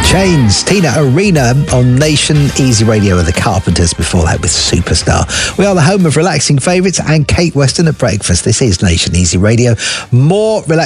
Chains, Tina Arena on Nation Easy Radio with the Carpenters, before that with Superstar. We are the home of relaxing favourites and Kate Weston at breakfast. This is Nation Easy Radio. More relaxing